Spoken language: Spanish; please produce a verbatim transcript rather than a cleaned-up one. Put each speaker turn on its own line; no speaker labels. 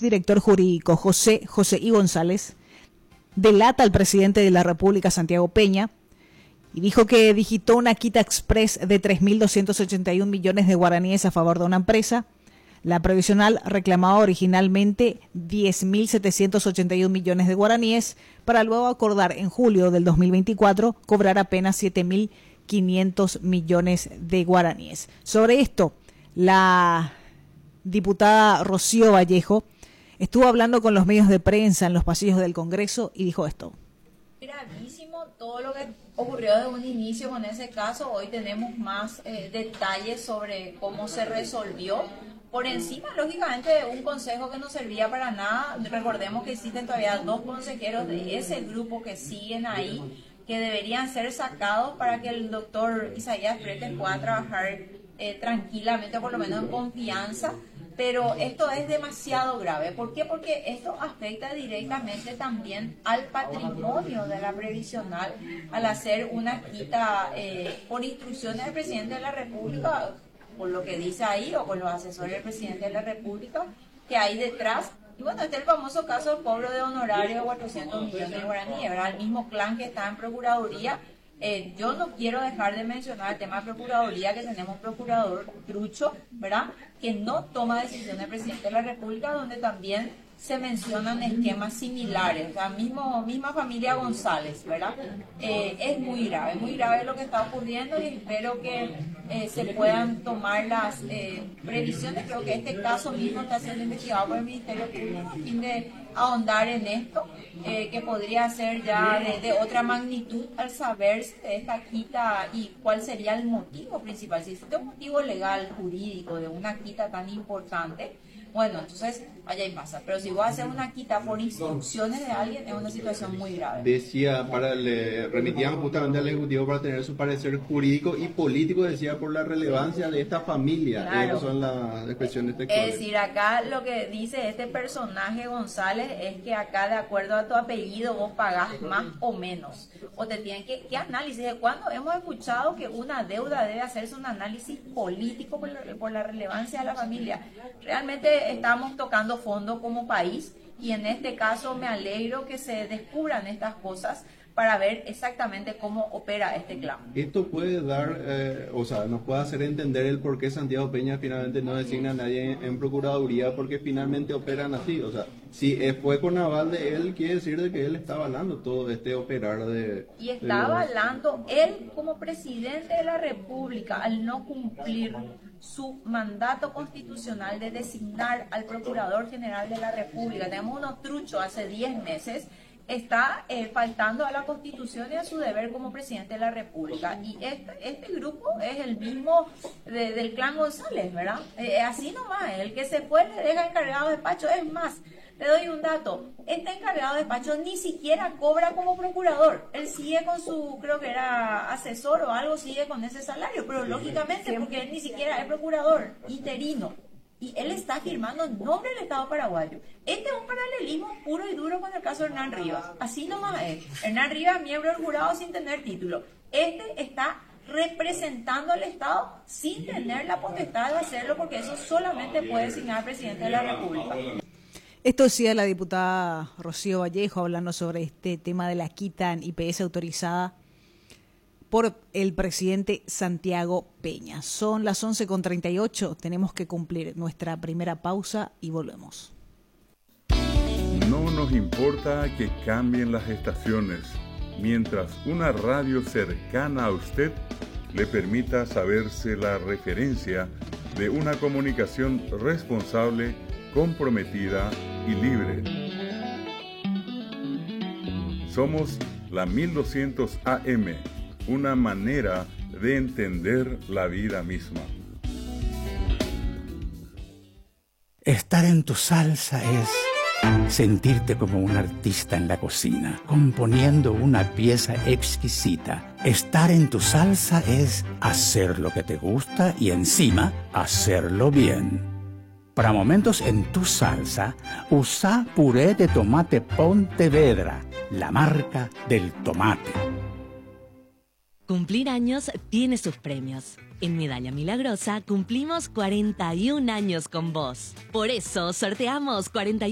exdirector jurídico José José I. González delata al presidente de la República, Santiago Peña, y dijo que digitó una quita express de tres mil doscientos ochenta y un millones de guaraníes a favor de una empresa. La previsional reclamaba originalmente diez mil setecientos ochenta y un millones de guaraníes para luego acordar en julio del dos mil veinticuatro cobrar apenas siete mil quinientos millones de guaraníes. Sobre esto, la diputada Rocío Vallejo estuvo hablando con los medios de prensa en los pasillos del Congreso y dijo esto.
Gravísimo todo lo que ocurrió de un inicio con ese caso. Hoy tenemos más eh, detalles sobre cómo se resolvió. Por encima, lógicamente, de un consejo que no servía para nada. Recordemos que existen todavía dos consejeros de ese grupo que siguen ahí, que deberían ser sacados para que el doctor Isaías Fretes pueda trabajar eh, tranquilamente, por lo menos en confianza. Pero esto es demasiado grave. ¿Por qué? Porque esto afecta directamente también al patrimonio de la previsional al hacer una quita eh, por instrucciones del presidente de la República, por lo que dice ahí, o con los asesores del presidente de la República que hay detrás. Y bueno, este es el famoso caso del cobro de honorario de cuatrocientos millones de guaraníes, ¿verdad? El mismo clan que está en Procuraduría. Eh, yo no quiero dejar de mencionar el tema de Procuraduría, que tenemos procurador trucho, ¿verdad?, que no toma decisiones del presidente de la República, donde también se mencionan esquemas similares, o sea, mismo, misma familia González, ¿verdad? Eh, es muy grave, muy grave lo que está ocurriendo y espero que eh, se puedan tomar las eh, previsiones. Creo que este caso mismo está siendo investigado por el Ministerio Público a fin de ahondar en esto, eh, que podría ser ya de, de otra magnitud al saberse de esta quita y cuál sería el motivo principal. Si existe un motivo legal, jurídico de una quita tan importante, bueno, entonces allá y pasa. Pero si vos haces una quita por instrucciones de alguien, es una situación muy grave.
Decía, para le remitían justamente al Ejecutivo para tener su parecer jurídico y político, decía, por la relevancia de esta familia.
Claro.
Esas son las expresiones textuales.
Es decir, acá lo que dice este personaje González es que acá, de acuerdo a tu apellido, vos pagás más o menos. O te tienen que... ¿Qué análisis? ¿De cuándo hemos escuchado que una deuda debe hacerse un análisis político por la, por la relevancia de la familia? Realmente estamos tocando fondo como país y en este caso me alegro que se descubran estas cosas para ver exactamente cómo opera este clan.
Esto puede dar, eh, o sea, nos puede hacer entender el por qué Santiago Peña finalmente no designa a nadie en, en Procuraduría, porque finalmente operan así. O sea, si fue con aval de él, quiere decir de que él está avalando todo este operar de...
Y está
de los...
avalando él como presidente de la República al no cumplir su mandato constitucional de designar al Procurador General de la República. Tenemos unos truchos hace diez meses. Está eh, faltando a la Constitución y a su deber como presidente de la República. Y este, este grupo es el mismo de, del clan González, ¿verdad? Eh, así nomás, el que se fue le deja encargado de despacho. Es más, le doy un dato, este encargado de despacho ni siquiera cobra como procurador. Él sigue con su, creo que era asesor o algo, sigue con ese salario, pero lógicamente porque él ni siquiera es procurador interino. Y él está firmando en nombre del Estado paraguayo. Este es un paralelismo puro y duro con el caso de Hernán Rivas. Así nomás es. Hernán Rivas, miembro del jurado sin tener título. Este está representando al Estado sin tener la potestad de hacerlo, porque eso solamente puede designar al presidente de la República.
Esto decía la diputada Rocío Vallejo hablando sobre este tema de la quita en I P S autorizada por el presidente Santiago Peña. Son las once con treinta y ocho, tenemos que cumplir nuestra primera pausa y volvemos.
No nos importa que cambien las estaciones, mientras una radio cercana a usted le permita saberse la referencia de una comunicación responsable, comprometida y libre. Somos la mil doscientos A M, una manera de entender la vida misma.
Estar en tu salsa es sentirte como un artista en la cocina, componiendo una pieza exquisita. Estar en tu salsa es hacer lo que te gusta y encima hacerlo bien. Para momentos en tu salsa, usa puré de tomate Pontevedra, la marca del tomate.
Cumplir años tiene sus premios. En Medalla Milagrosa cumplimos cuarenta y un años con vos. Por eso sorteamos cuarenta y